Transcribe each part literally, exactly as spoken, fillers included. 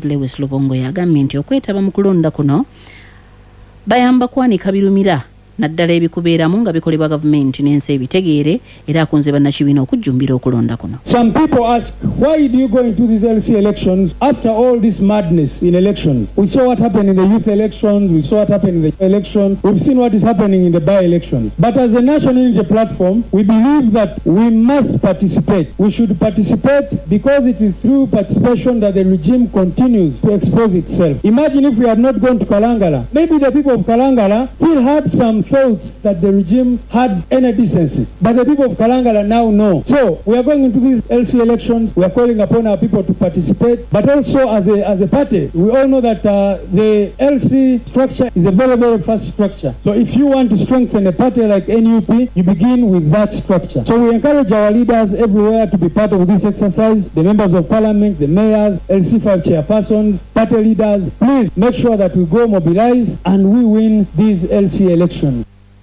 Lewis Lubongo yagambye nti okwetaba mu kulonda kuno bayamba kwanika birumira naddala ebikubeeramu nga bikolebwa gavumenti n'ensi ebitegeere era akunze bannakibiina okujjumbira okulonda kuno. Some people ask, why do you go into these L C elections after all this madness in elections? We saw what happened in the youth elections, we saw what happened in the election, we've seen what is happening in the by-elections. But as a national unity platform, we believe that we must participate. We should participate because it is through participation that the regime continues to expose itself. Imagine if we had not gone to Kalangala. Maybe the people of Kalangala still had some thoughts that the regime had any decency. But the people of Kalangala now know. So we are going into these L C elections. We are calling upon our people to participate. But also as a, as a party, we all know that uh, the L C structure is a very, very fast structure. So if you want to strengthen a party like N U P, you begin with that structure. So we encourage our leaders everywhere to be part of this exercise. The members of parliament, the mayors, L C five chairpersons, party leaders, please make sure that we go mobilize and we win these L C elections.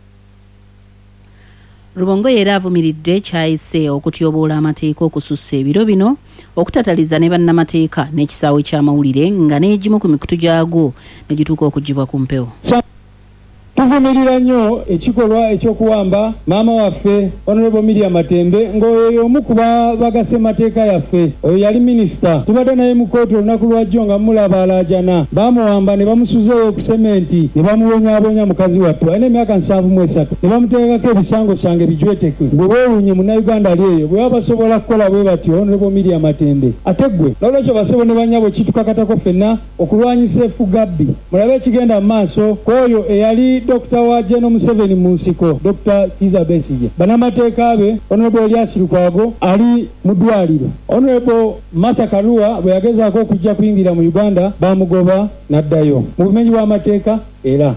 Lubongo era avumiridde kyayise okutyobola amateeka okusussa ebiro bino okutataliza ne bannamateeka n'ekisaawe ky'amawulire nga n'egimu ku mikutu gyago ne gituuka okugibwa ku mpewo. Tuvumirira nnyo ekikolwa ekyokuwamba maama waffe Honorable Miriam Matembe ng'oyo omu ku bagasemateeka yaffe oyo yali minisita tubadde naye mu kkooti olunaku lwajjo nga mulaba alaajana bamuwamba ne bamusuzeeyo ku sementi ne bamuwonyaabonya mukazi wattu alina emyaka nsanvu mu esatu ne bamuteekako ebisango sange bijwetekwe gwe weewuunye munnayuganda ali eyo bwe baba basobola kukola bwe batyo Honorable Miriam Matembe ate ggwe n'olwekyo basebo ne bannyabo kitukakatako ffenna okulwanyisa effugabbi mulabe ekigenda mu maaso kw'oyo eyali Doctor wa General Museveni Munsiko, Doctor Kizza Besigye. Banamateeka be Honorable Elias Lukwago ali mu ddwaliro. Honorable Martha Karua bwe yagezaako okujja kuyingira mu Uganda bamugoba n'addayo. Mu bumenyi bw'amateeka era.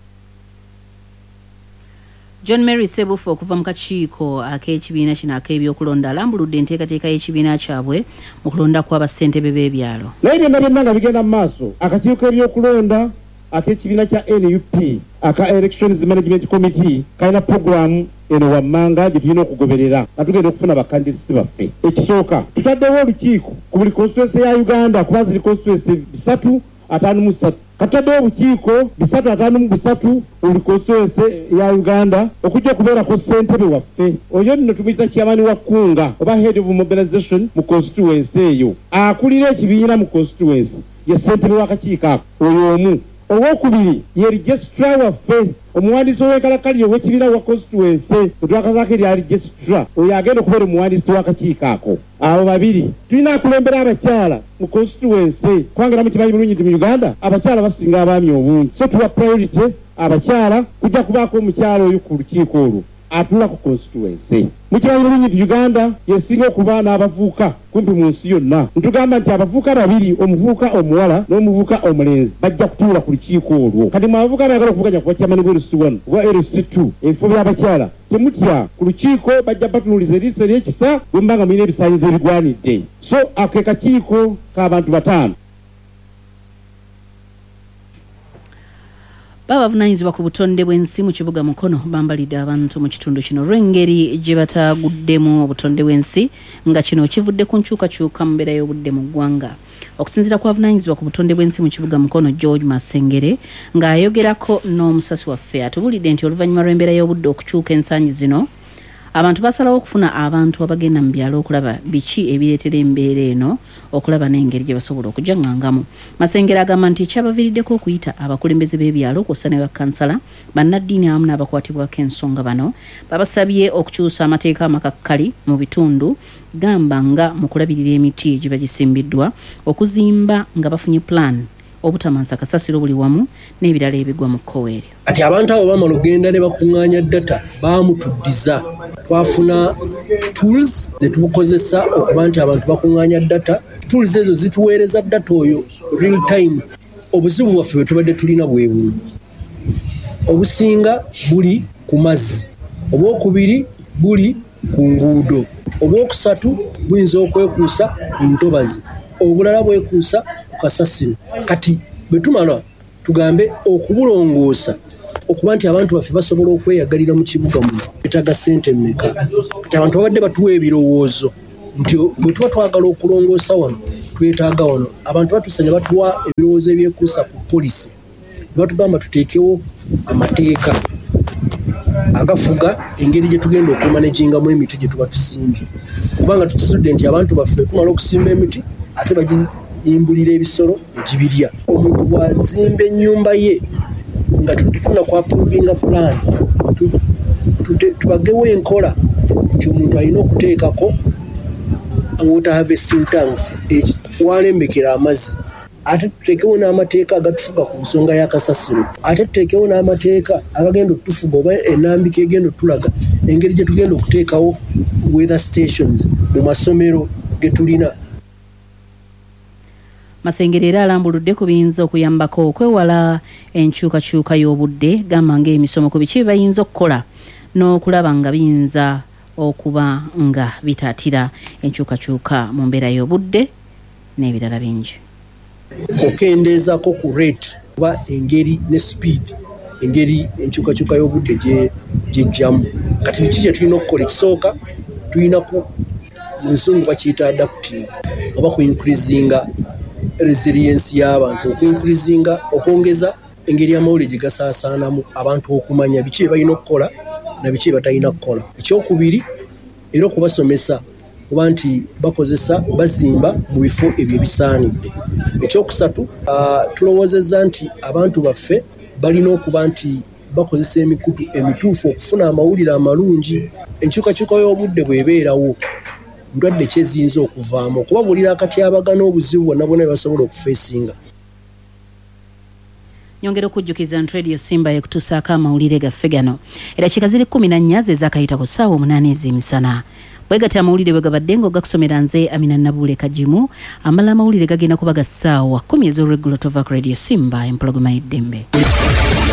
John Mary Sebufu okuva mu kakiiko ak'ekibiina kino ak'ebyokulonda alambuludde enteekateeka y'ekibiina kyabwe mu kulonda kw'abassentebe b'ebyalo. Naye byonna byonna nga bigenda mu maaso akakiiko k'ebyokulonda ak'ekibiina kya N U P aka Elections Management Committee kalina programu eno wammanga gye tulina okugoberera nga tugenda okufuna bakandidati baffe. Ekisooka tutaddewo olukiiko ku buli constituency ya Uganda kuba ziri constituency bisatu ataano mu ssatu kataddewo obukiiko bisatu ataano mu bisatu buli constituency ya Uganda okujja okubeerako ssentebe waffe oyo nno tumuyita chairman wa Kunga oba head of mobilization mu constituency eyo akulira ekibiina mu constituency ye ssentebe w'akakiiko ako oyo omu. Owokubiri ye registrar waffe omuwandiisi ow'enkalakkalira ow'ekibiina wa constituency otwakazaako erya registrar oyo agenda okubeera omuwandiisi w'akakiiko ako. Abo babiri tulina akulembera abakyala mu constituency kubanga era mukimanyi bulungi nti mu Uganda abakyala basinga abaami obungi so tuwa priority abakyala kujja kubaako omukyala oyo ku lukiiko olwo atula ku constituency. Mukimanyi bulungi nti Uganda yesinga okuba n'abavubuka kumpi mu nsi yonna. Ntugamba nti abavubuka babiri omuvubuka omuwala n'omuvubuka omulenzi bajja kutuula ku lukiiko olwo. Kati mu abavubuka abayagala okuvuganya kuba chairman bw'L C one oba L C two ebifo by'abakyala temutya ku lukiiko bajja batunuuliza eriiso ery'ekisa bwe muba nga mulina ebisaanyizo ebigwanidde. So ako ke kakiiko k'abantu bataano. Baba vunanyizibwa ku butonde bw'ensi mu kibuga Mukono bambalidde abantu mu kitundu kino lw'engeri gye bataaguddemu obutonde bw'ensi nga kino kivudde ku nkyukakyuka mu mbeera y'obudde mu ggwanga. Okusinziira ku bavunanyizibwa ku butonde bw'ensi mu kibuga Mukono George Masengere ng'ayogerako n'omusasi waffe atubulidde nti oluvannyuma lw'embeera y'obudde okukyuka ensangi zino abantu basalawo okufuna abantu abagenda mu byalo okulaba biki ebireetera embeera eno okulaba n'engeri gye basobola okujjangangamu. Masengere agamba nti kyabaviiriddeko okuyita abakulembeze b'ebyalo kw'ossa ne bakkansala bannaddiini awamu n'abakwatibwako ensonga bano babasabye okukyusa amateeka amakakkali mu bitundu gamba nga mu kulabirira emiti gye bagisimbiddwa okuzimba nga bafunye plan obutamansa kasasiro buli wamu n'ebirala ebigwa mu kkoweere. Ati abantu abo bamala ogenda ne bakuŋŋaanya data bamutuddiza twafuna tools zetukozesa okuba nti abantu bakuŋŋaanya data. Tools ezo zituweereza data oyo real time. Obuzibu bwaffe bwe tubadde tulina bwe buno obusinga buli ku mazzi, obwokubiri buli ku nguudo, obwokusatu buyinza okwekuusa ku ntobazi, obulala bwekuusa ku kasasiro. Kati bwe tumala tugambe okubulongoosa okuba nti abantu baffe basobola okweyagalira mu kibuga muno etaaga ssente mmeka. Kati abantu babadde batuwa ebirowoozo nti bwe tuba twagala okulongoosa wano twetaaga wano abantu batusanya batuwa ebirowoozo ebyekuusa ku poliisi batugamba tuteekewo amateeka agafuga engeri gye tugenda okumanagingamu emiti gye tuba tusimbye kubanga tukisudde nti abantu baffe tumala okusimba emiti ate bagiyimbulira ebisolo negibirya omuntu bw'azimba ennyumba ye nga tutuna ku approvinga plan tubagewo enkola nti omuntu alina okuteekako water harvesting tanks walembekera amazzi ate tuteekewo n'amateeka agatufuga ku nsonga ya kasasiro ate tuteekewo n'amateeka agagenda okutufuga oba enambika egenda otulaga engeri gye tugenda okuteekawo weather stations mu masomero ge tulina. Masengere era alambuludde ku biyinza okuyambako okwewala enkyukakyuka y'obudde gamba ng'emisomo ku biki bayinza okukola n'okulaba nga biyinza okuba nga bitaatira enkyukakyuka mu mbeera y'obudde n'ebirala bingi. Okendeezako ku rate oba engeri ne speed engeri enkyukakyuka y'obudde gyejjamu kati biki gye tulina okukola ekisooka tulina ku mu nsungu bakiyita adapting oba ku increasinga resilience y'abantu okuincreasinga okwongeza engeri amawulire gye gasaasaanamu abantu okumanya biki bye balina okukola na biki bye batalina kukola. Ekyokubiri era okubasomesa kuba nti bakozesa bazimba mu bifo ebyo ebisaanidde. Ekyokusatu uh, tulowoozezza nti abantu baffe balina okuba nti bakozesa emikutu emituufu okufuna amawulire amalungi. Enkyukakyuka y'obudde bw'ebeerawo ndwadde kyeziyinza okuvaamu okubabuulira akatyabagana obuzibu bwonna bwonna basobola okufeesinga. Nyongera okujjukiza nti Radio Simba ekutuusaako amawulire gaffe gano era kikaziri kkumi na nnya ze zaakayita ku ssaawa omunaana ez'emisana. Bwegati amawulire bwe gabadde ng'ogakusomera nze Amina Nabuule Kajimu amala amawulire gagenda kuba ga ssaawa kkumi ez'olweggulo tova ku Radio Simba empologoma y'eddembe.